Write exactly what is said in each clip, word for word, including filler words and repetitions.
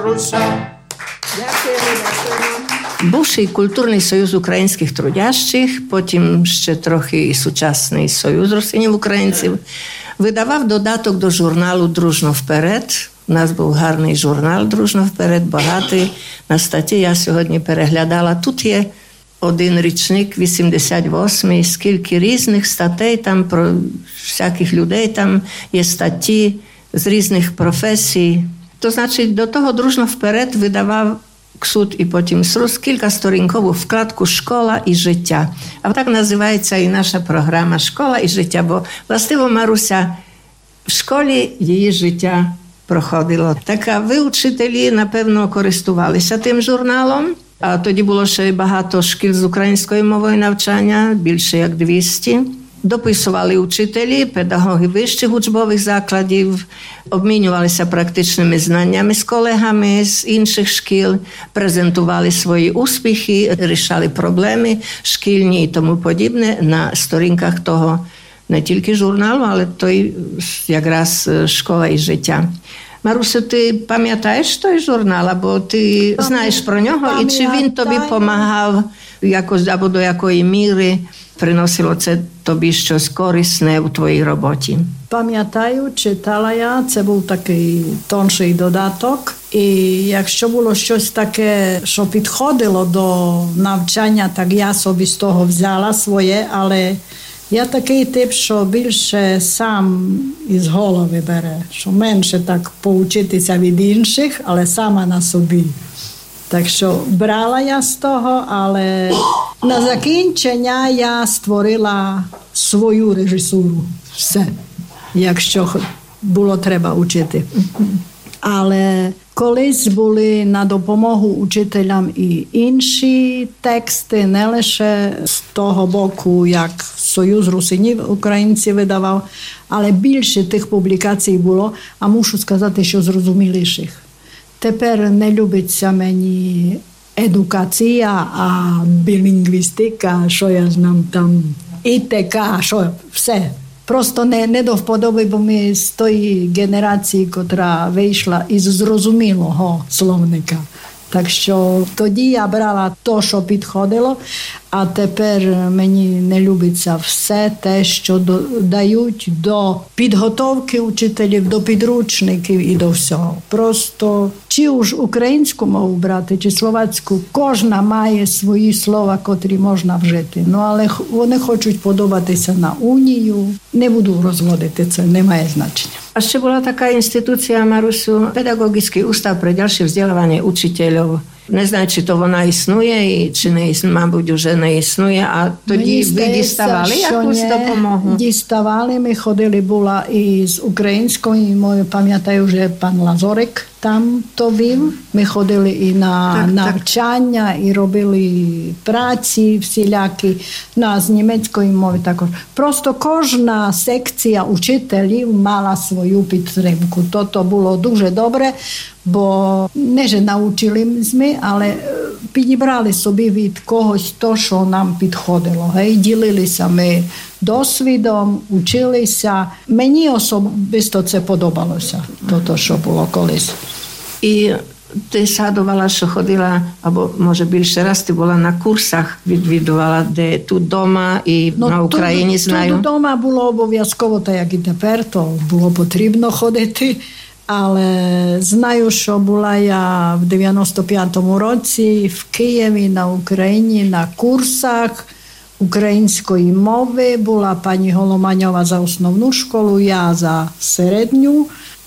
Бувший культурний союз українських трудящих, потім ще трохи і сучасний союз русинів-українців, видавав додаток до журналу «Дружно вперед». У нас був гарний журнал «Дружно вперед», багатий на статті. Я сьогодні переглядала. Тут є один річник, вісімдесят восьмий, скільки різних статей там про всяких людей, там є статті з різних професій. То значить, до того «Дружно вперед» видавав КСУТ і потім СРУС кількасторінкову вкладку «Школа і життя». А так називається і наша програма «Школа і життя», бо властиво Маруся в школі її життя проходило. Так, а ви, учителі, напевно, користувалися тим журналом. А тоді було ще багато шкіл з українською мовою навчання, більше як двісті. Дописували учителі, педагоги вищих учбових закладів, обмінювалися практичними знаннями з колегами з інших шкіл, презентували свої успіхи, рішали проблеми шкільні і тому подібне на сторінках того не тільки журналу, але той якраз «Школа і життя». Марусю, ти пам'ятаєш той журнал, або ти знаєш про нього, і чи він тобі допомагав якось, або до якої міри приносило це тобі щось корисне у твоїй роботі? Пам'ятаю, читала я, це був такий тонший додаток, і якщо було щось таке, що підходило до навчання, так я собі з того взяла своє, але я такий тип, що більше сам із голови бере, що менше так поучитися від інших, але сама на собі. Так що брала я з того, але на закінчення я створила свою режисуру. Все, якщо було треба учити. Але колись були на допомогу учителям і інші тексти, не лише з того боку, як Союз русинів українців видавав, але більше тих публікацій було, а мушу сказати, що зрозуміліших. Тепер не любиться мені едукація, а білінгвістика, що я знам там, ІТК, що все. Просто не, не до вподоби, бо ми з тої генерації, котра вийшла із зрозумілого словника. Так що тоді я брала то, що підходило, а тепер мені не любиться все те, що дають до підготовки учителів, до підручників і до всього. Просто чи уж українську мову брати, чи словацьку, кожна має свої слова, котрі можна вжити. Ну, але вони хочуть подобатися на унію. Не буду розводити це, не має значення. A ще була така інституція, Марусю, Педагогічний устав pre ďalšie vzdelávanie učiteľov. Не знаю, чи то вона існує, і чи не існує, мабуть, вже не існує, а тоді ви діставали якусь допомогу? Діставали, ми ходили, була і з українською мовою, пам'ятаю, вже пан Лазорик там то вів. Ми ходили і на так, навчання, так. І робили праці всілякі, ну, а з німецької мови також. Просто кожна секція учителів мала свою підтримку. То було дуже добре, бо не же навчили ми, але підібрали собі від когось то, що нам підходило. Гей, ділилися ми досвідом, училися. Мені особисто це подобалося, то, що було колись. І ти згадувала, що ходила, або може більше раз ти була на курсах, відвідувала, де тут вдома і ну, на Україні, тут, знаю. Тут вдома було обов'язково, так як і тепер, то було потрібно ходити. Але знаю, що була я в дев'яносто п'ятому році в Києві на Україні на курсах української мови. Була пані Голоманьова за основну школу, я за середню.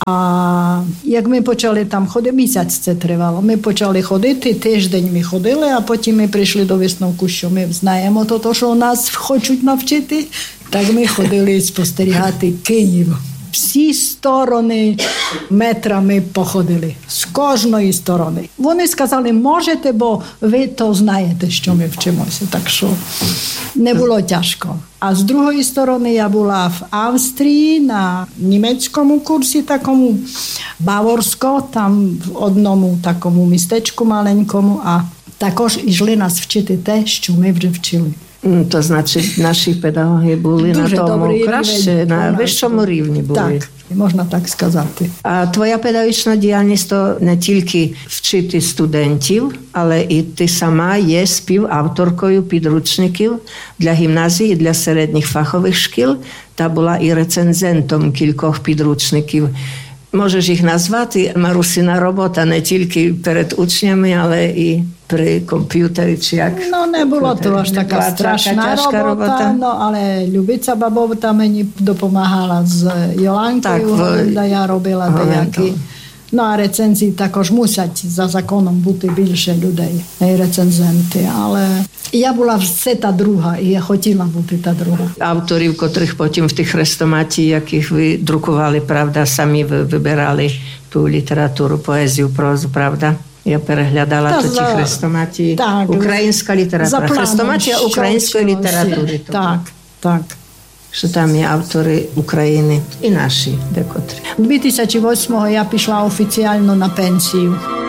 А як ми почали там ходити, місяць це тривало, ми почали ходити, тиждень ми ходили, а потім ми прийшли до висновку, що ми знаємо то, що нас хочуть навчити, так ми ходили спостерігати Київ. Всі сторони метрами походили, з кожної сторони. Вони сказали, можете, бо ви то знаєте, що ми вчимося, так що не було тяжко. А з другої сторони я була в Австрії на німецькому курсі такому, Баворсько, там в одному такому містечку маленькому, а також ішли нас вчити те, що ми вже вчили. To значить, наші педагоги були Дуже на тому добрий краще, рівень на у нас вищому був. рівні були. Так, можна так сказати. А твоя педагогічна діяльність то не тільки вчити студентів, але і ти сама є співавторкою підручників для гімназії і для середніх фахових шкіл, та була і рецензентом кількох підручників. Можеш їх назвати? Марусина робота не тільки перед учнями, але і при комп'ютері, чи як? No, nebolo to až taká Bola strašná ťažká robota, no ale Ľubica Babovta meni dopomáhala s Jolankou, da ja robila dejaky. No a recenzii takož musať za zákonom bути більше людей, не рецензенти, але я була все та друга, і я хотіла бути та друга. Авторів, котрих потім в тих хрестоматі, яких ви друкували, правда, самі ви вибирали ту літературу, поезію, прозу, правда? Я переглядала Та тоді за- хрестоматії. так, Українська За література. планом, Хрестоматія що української вчилося. літератури. Так, так. Що там є автори України і наші декотрі. дві тисячі восьмого я пішла офіційно на пенсію.